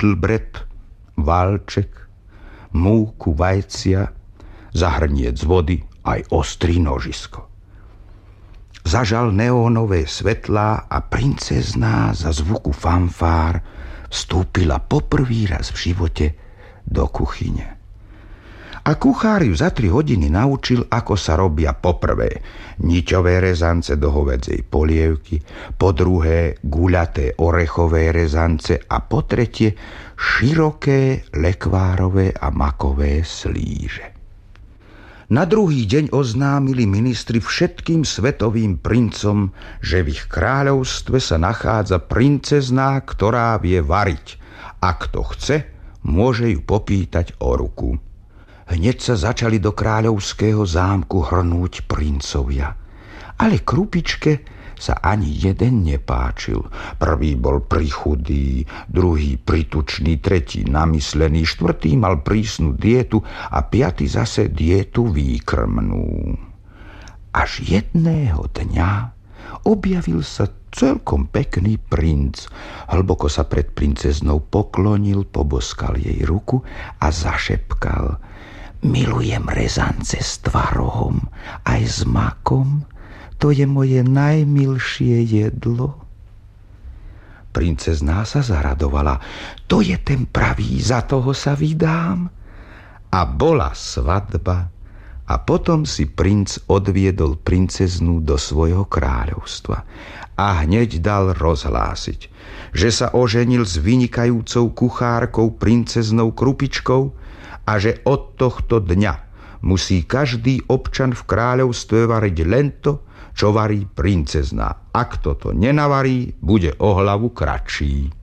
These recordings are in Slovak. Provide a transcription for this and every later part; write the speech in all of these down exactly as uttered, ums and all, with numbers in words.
nudelbret, válček, múku, vajcia, zahrniec vody, aj ostrý nožisko. Zažal neónové svetlá a princezná za zvuku fanfár vstúpila poprvý raz v živote do kuchyne. A kuchár ju za tri hodiny naučil, ako sa robia poprvé niťové rezance do hovädzej polievky, po druhé guľaté orechové rezance a po tretie široké lekvárové a makové slíže. Na druhý deň oznámili ministri všetkým svetovým princom, že v ich kráľovstve sa nachádza princezná, ktorá vie variť. A kto chce, môže ju popýtať o ruku. Hneď sa začali do kráľovského zámku hrnúť princovia. Ale Krupičke sa ani jeden nepáčil. Prvý bol prichudý, druhý pritučný, tretí namyslený, štvrtý mal prísnu dietu a piaty zase dietu výkrmnú. Až jedného dňa objavil sa celkom pekný princ. Hlboko sa pred princeznou poklonil, poboskal jej ruku a zašepkal: Milujem rezance s tvarohom aj s makom. To je moje najmilšie jedlo. Princezná sa zaradovala. To je ten pravý, za toho sa vydám. A bola svadba. A potom si princ odviedol princeznú do svojho kráľovstva. A hneď dal rozhlásiť, že sa oženil s vynikajúcou kuchárkou princeznou Krupičkou a že od tohto dňa musí každý občan v kráľovstve variť len to, čo varí princezná. Ak toto nenavarí, bude o hlavu kratší.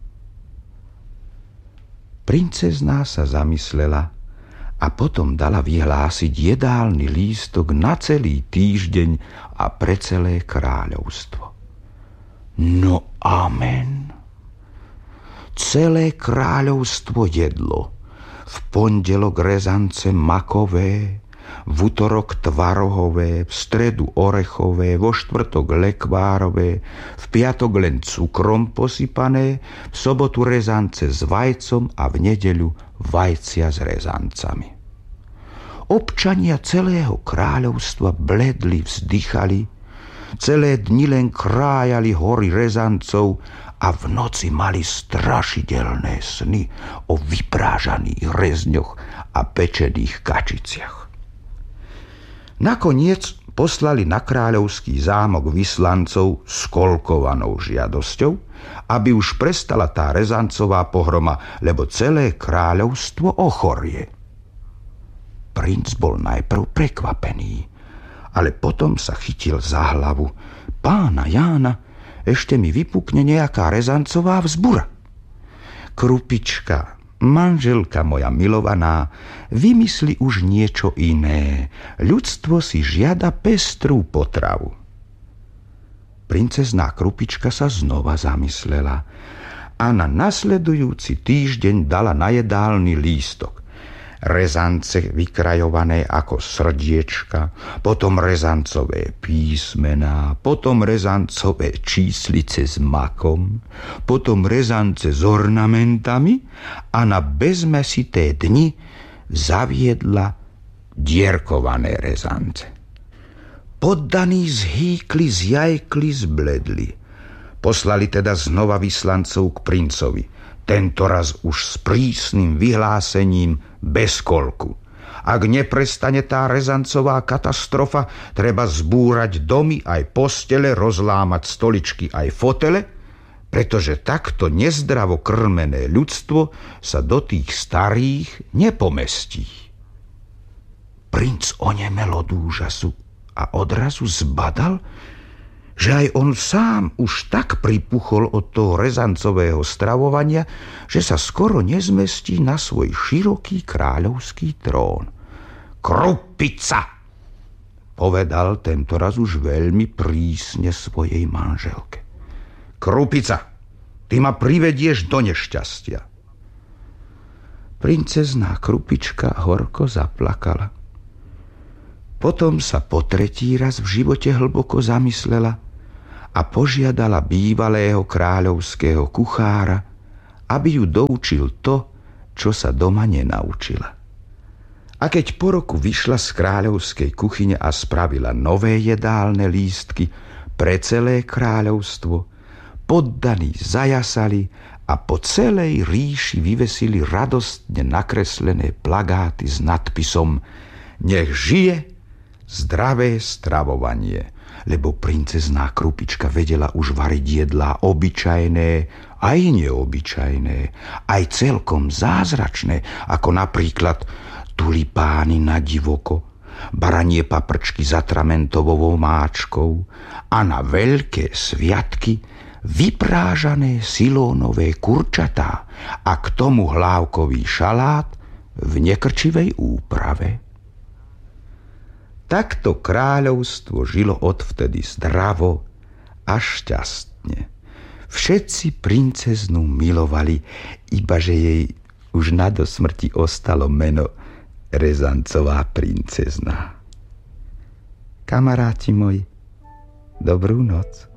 Princezná sa zamyslela a potom dala vyhlásiť jedálny lístok na celý týždeň a pre celé kráľovstvo. No amen. Celé kráľovstvo jedlo. V pondelok rezance makové, v utorok tvarohové, v stredu orechové, vo štvrtok lekvárové, v piatok len cukrom posypané, v sobotu rezance s vajcom a v nedeľu vajcia s rezancami. Občania celého kráľovstva bledli, vzdychali, celé dni len krájali hory rezancov a v noci mali strašidelné sny o vyprážaných rezňoch a pečených kačiciach. Nakoniec poslali na kráľovský zámok vyslancov s kolkovanou žiadosťou, aby už prestala tá rezancová pohroma, lebo celé kráľovstvo ochorie. Princ bol najprv prekvapený, ale potom sa chytil za hlavu. Pána Jána, ešte mi vypukne nejaká rezancová vzbura. Krupička, manželka moja milovaná, vymysli už niečo iné. Ľudstvo si žiada pestrú potravu. Princezná Krupička sa znova zamyslela a na nasledujúci týždeň dala na jedálny lístok rezance vykrajované ako srdiečka, potom rezancové písmená, potom rezancové číslice s makom, potom rezance s ornamentami a na bezmesité dni zaviedla dierkované rezance. Poddaní zhýkli, zjajkli, zbledli. Poslali teda znova vyslancov k princovi, tento raz už s prísnym vyhlásením bez kolku. Ak neprestane tá rezancová katastrofa, treba zbúrať domy aj postele, rozlámať stoličky aj fotele, pretože takto nezdravo krmené ľudstvo sa do tých starých nepomestí. Princ onemel od úžasu a odrazu zbadal, že aj on sám už tak pripuchol od toho rezancového stravovania, že sa skoro nezmestí na svoj široký kráľovský trón. Krupica, povedal tentoraz už veľmi prísne svojej manželke. Krupica, ty ma privedieš do nešťastia. Princezná Krupička horko zaplakala. Potom sa po tretí raz v živote hlboko zamyslela a požiadala bývalého kráľovského kuchára, aby ju doučil to, čo sa doma nenaučila. A keď po roku vyšla z kráľovskej kuchyne a spravila nové jedálne lístky pre celé kráľovstvo, poddaní zajasali a po celej ríši vyvesili radostne nakreslené plagáty s nadpisom Nech žije zdravé stravovanie, lebo princezná Krupička vedela už variť jedlá obyčajné, aj neobyčajné, aj celkom zázračné, ako napríklad tulipány na divoko, baranie paprčky s atramentovou máčkou a na veľké sviatky vyprážané silónové kurčatá a k tomu hlávkový šalát v nekrčivej úprave. Takto kráľovstvo žilo odvtedy zdravo a šťastne. Všetci princeznu milovali, ibaže jej už na do smrti ostalo meno Rezancová princezná. Kamaráti moji, dobrú noc.